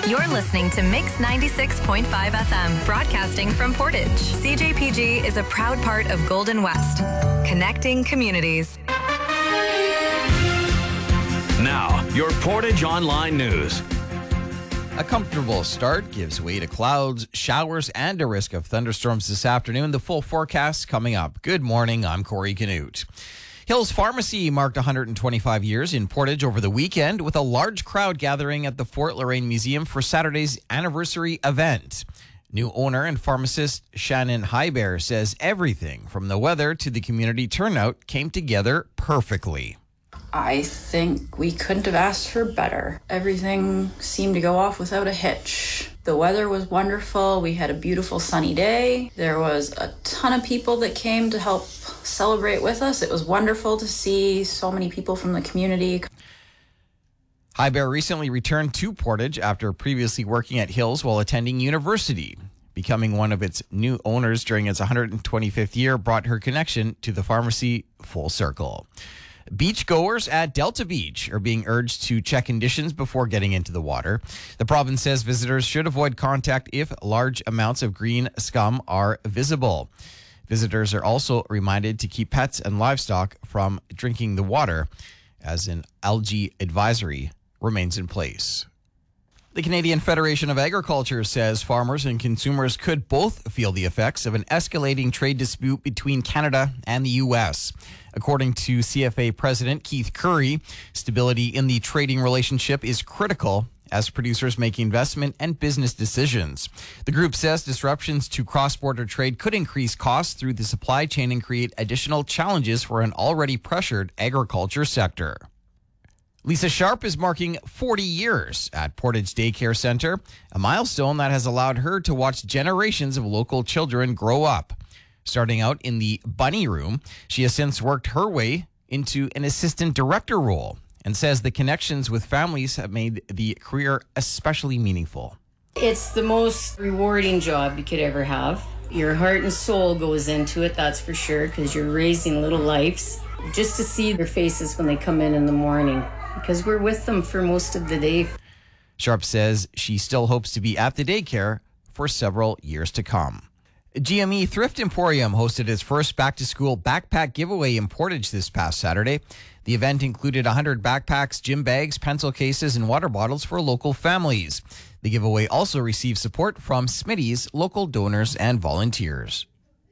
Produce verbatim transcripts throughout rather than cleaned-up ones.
You're listening to Mix ninety-six point five F M, broadcasting from Portage. C J P G is a proud part of Golden West, connecting communities. Now, your Portage Online News. A comfortable start gives way to clouds, showers, and a risk of thunderstorms this afternoon. The full forecast coming up. Good morning, I'm Corey Canute. Hills Pharmacy marked one hundred twenty-five years in Portage over the weekend with a large crowd gathering at the Fort Loraine Museum for Saturday's anniversary event. New owner and pharmacist Shannon Highbear says everything from the weather to the community turnout came together perfectly. I think we couldn't have asked for better. Everything seemed to go off without a hitch. The weather was wonderful. We had a beautiful sunny day. There was a ton of people that came to help celebrate with us. It was wonderful to see so many people from the community. Highbear recently returned to Portage after previously working at Hills while attending university. Becoming one of its new owners during its one hundred twenty-fifth year brought her connection to the pharmacy full circle. Beachgoers at Delta Beach are being urged to check conditions before getting into the water. The province says visitors should avoid contact if large amounts of green scum are visible. Visitors are also reminded to keep pets and livestock from drinking the water, as an algae advisory remains in place. The Canadian Federation of Agriculture says farmers and consumers could both feel the effects of an escalating trade dispute between Canada and the U S. According to C F A President Keith Curry, stability in the trading relationship is critical as producers make investment and business decisions. The group says disruptions to cross-border trade could increase costs through the supply chain and create additional challenges for an already pressured agriculture sector. Lisa Sharp is marking forty years at Portage Daycare Centre, a milestone that has allowed her to watch generations of local children grow up. Starting out in the bunny room, she has since worked her way into an assistant director role and says the connections with families have made the career especially meaningful. It's the most rewarding job you could ever have. Your heart and soul goes into it, that's for sure, because you're raising little lives. Just to see their faces when they come in in the morning, because we're with them for most of the day. Sharp says she still hopes to be at the daycare for several years to come. G M E Thrift Emporium hosted its first back-to-school backpack giveaway in Portage this past Saturday. The event included one hundred backpacks, gym bags, pencil cases, and water bottles for local families. The giveaway also received support from Smitty's, local donors, and volunteers.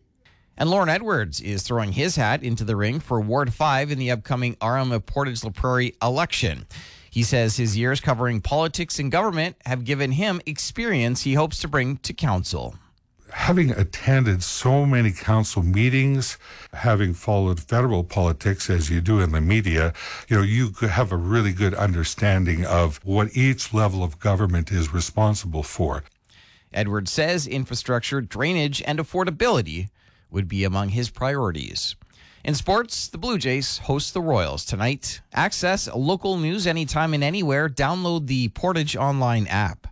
And Lauren Edwards is throwing his hat into the ring for Ward five in the upcoming R M of Portage-La Prairie election. He says his years covering politics and government have given him experience he hopes to bring to council. Having attended so many council meetings, having followed federal politics as you do in the media, you know, you have a really good understanding of what each level of government is responsible for. Edwards says infrastructure, drainage, and affordability would be among his priorities. In sports, the Blue Jays host the Royals tonight. Access local news anytime and anywhere. Download the Portage Online app.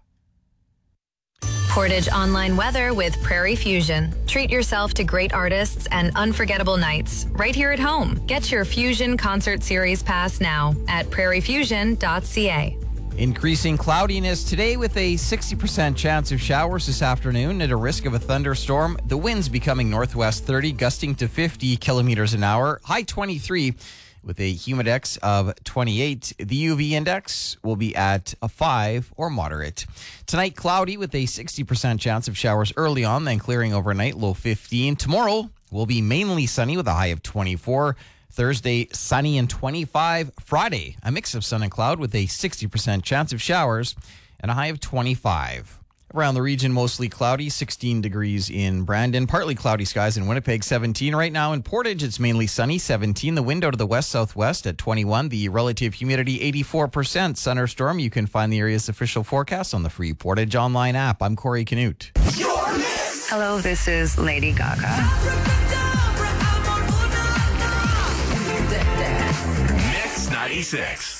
Portage Online weather with Prairie Fusion. Treat yourself to great artists and unforgettable nights right here at home. Get your Fusion Concert Series pass now at prairie fusion dot c a. Increasing cloudiness today with a sixty percent chance of showers this afternoon and a risk of a thunderstorm. The winds becoming northwest thirty, gusting to fifty kilometers an hour. High twenty-three with a humidex of twenty-eight. The U V index will be at a five or moderate. Tonight, cloudy with a sixty percent chance of showers early on, then clearing overnight, low fifteen. Tomorrow will be mainly sunny with a high of twenty-four. Thursday, sunny and twenty-five. Friday, a mix of sun and cloud with a sixty percent chance of showers and a high of twenty-five. Around the region, mostly cloudy, sixteen degrees in Brandon. Partly cloudy skies in Winnipeg, seventeen. Right now in Portage, it's mainly sunny, seventeen. The wind out of the west-southwest at twenty-one. The relative humidity, eighty-four percent. Sun or storm, you can find the area's official forecast on the free Portage Online app. I'm Corey Canute. Hello, this is Lady Gaga. Mix ninety-six.